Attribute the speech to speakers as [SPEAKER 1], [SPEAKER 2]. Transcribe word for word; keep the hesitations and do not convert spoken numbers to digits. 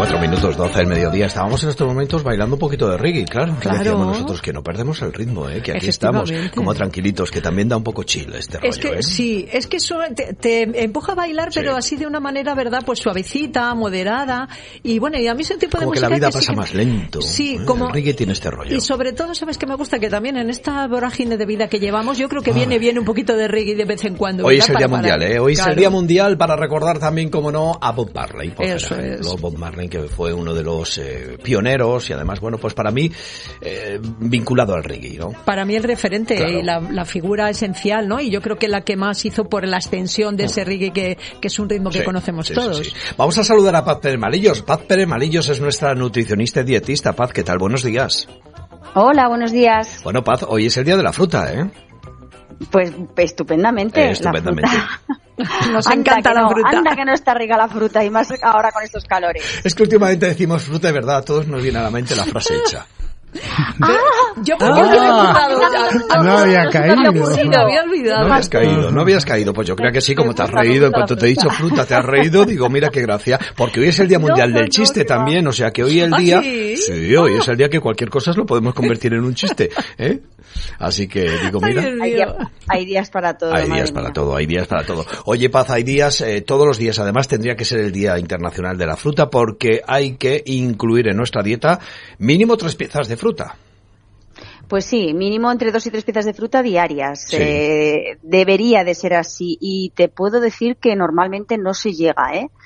[SPEAKER 1] Cuatro minutos, doce del mediodía. Estábamos en estos momentos bailando un poquito de reggae, claro.
[SPEAKER 2] Claro.
[SPEAKER 1] Decíamos nosotros que no perdemos el ritmo, ¿eh? Que aquí estamos como tranquilitos, que también da un poco chill este
[SPEAKER 2] es
[SPEAKER 1] rollo,
[SPEAKER 2] que,
[SPEAKER 1] ¿eh?
[SPEAKER 2] Sí, es que eso te, te empuja a bailar,
[SPEAKER 1] sí.
[SPEAKER 2] pero así de una manera, ¿verdad? Pues suavecita, moderada. Y bueno, y a mí ese tipo de
[SPEAKER 1] como
[SPEAKER 2] música...
[SPEAKER 1] que la vida
[SPEAKER 2] que
[SPEAKER 1] pasa
[SPEAKER 2] sí que...
[SPEAKER 1] más lento.
[SPEAKER 2] Sí,
[SPEAKER 1] ¿eh?
[SPEAKER 2] como...
[SPEAKER 1] El reggae tiene este rollo.
[SPEAKER 2] Y sobre todo, ¿sabes qué me gusta? Que también en esta vorágine de vida que llevamos, yo creo que viene bien un poquito de reggae de vez en cuando.
[SPEAKER 1] Hoy es el
[SPEAKER 2] para
[SPEAKER 1] Día Mundial,
[SPEAKER 2] parar.
[SPEAKER 1] ¿eh? Hoy
[SPEAKER 2] Claro.
[SPEAKER 1] es el Día Mundial para recordar también, como no, a Bob Marley. Por
[SPEAKER 2] Eso
[SPEAKER 1] ejemplo.
[SPEAKER 2] es.
[SPEAKER 1] Bob Marley, que fue uno de los eh, pioneros y además, bueno, pues para mí, eh, vinculado al reggae, ¿no?
[SPEAKER 2] Para mí el referente,
[SPEAKER 1] Claro.
[SPEAKER 2] y la, la figura esencial, ¿no? Y yo creo que la que más hizo por la extensión de ese reggae que, que es un ritmo que
[SPEAKER 1] Sí,
[SPEAKER 2] conocemos
[SPEAKER 1] sí,
[SPEAKER 2] todos.
[SPEAKER 1] sí, sí. Vamos a saludar a Paz Pérez Malillos. Paz Pérez Malillos es nuestra nutricionista y dietista. Paz, ¿qué tal? Buenos días.
[SPEAKER 3] Hola, buenos días.
[SPEAKER 1] Bueno, Paz, hoy es el Día de la Fruta, ¿eh?
[SPEAKER 3] Pues estupendamente.
[SPEAKER 1] Eh, estupendamente.
[SPEAKER 3] La fruta.
[SPEAKER 2] Nos
[SPEAKER 3] Anda
[SPEAKER 2] encanta
[SPEAKER 3] que
[SPEAKER 2] la
[SPEAKER 3] no,
[SPEAKER 2] fruta.
[SPEAKER 3] Anda que no está rica la fruta y más ahora con estos calores.
[SPEAKER 1] Es que últimamente decimos fruta de verdad, a todos nos viene a la mente la frase hecha.
[SPEAKER 2] Ah, yo porque
[SPEAKER 4] Ah,
[SPEAKER 2] me he olvidado ya.
[SPEAKER 4] no había caído.
[SPEAKER 2] Sí, me había olvidado.
[SPEAKER 1] No habías caído, no habías caído. Pues yo creo que sí, como te has reído, en cuanto te he dicho fruta, te has reído, digo, mira qué gracia. Porque hoy es el Día Mundial
[SPEAKER 3] No, no,
[SPEAKER 1] del Chiste
[SPEAKER 3] no, no.
[SPEAKER 1] también, o sea que hoy el
[SPEAKER 2] ¿Ah,
[SPEAKER 1] día...
[SPEAKER 2] sí?
[SPEAKER 1] Sí, hoy es el día que cualquier cosa lo podemos convertir en un chiste, ¿eh? Así que digo, mira...
[SPEAKER 2] Ay, Dios
[SPEAKER 3] Hay,
[SPEAKER 2] mío.
[SPEAKER 3] día- hay días para todo.
[SPEAKER 1] Hay
[SPEAKER 3] madre
[SPEAKER 1] días para
[SPEAKER 3] mía.
[SPEAKER 1] todo, hay días para todo. Oye, Paz, hay días, eh, todos los días además tendría que ser el Día Internacional de la Fruta porque hay que incluir en nuestra dieta mínimo tres piezas de fruta.
[SPEAKER 3] Pues sí, mínimo entre dos y tres piezas de fruta diarias.
[SPEAKER 1] Sí.
[SPEAKER 3] Eh, debería de ser así y te puedo decir que normalmente no se llega, ¿eh?